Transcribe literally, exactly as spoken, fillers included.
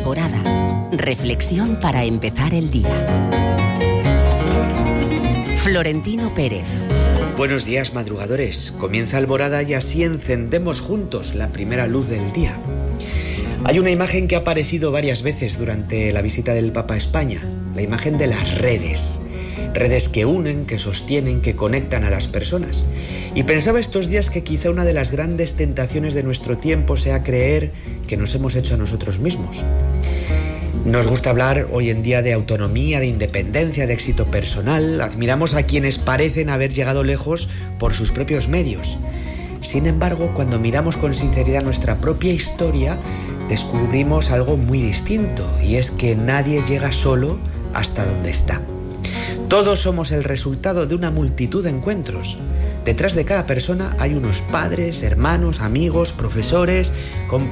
Alborada. Reflexión para empezar el día. Florentino Pérez. Buenos días, madrugadores. Comienza Alborada y así encendemos juntos la primera luz del día. Hay una imagen que ha aparecido varias veces durante la visita del Papa a España, la imagen de las redes. Redes que unen, que sostienen, que conectan a las personas. Y pensaba estos días que quizá una de las grandes tentaciones de nuestro tiempo sea creer que nos hemos hecho a nosotros mismos. Nos gusta hablar hoy en día de autonomía, de independencia, de éxito personal. Admiramos a quienes parecen haber llegado lejos por sus propios medios. Sin embargo, cuando miramos con sinceridad nuestra propia historia, descubrimos algo muy distinto, y es que nadie llega solo hasta donde está. Todos somos el resultado de una multitud de encuentros. Detrás de cada persona hay unos padres, hermanos, amigos, profesores, compañeros,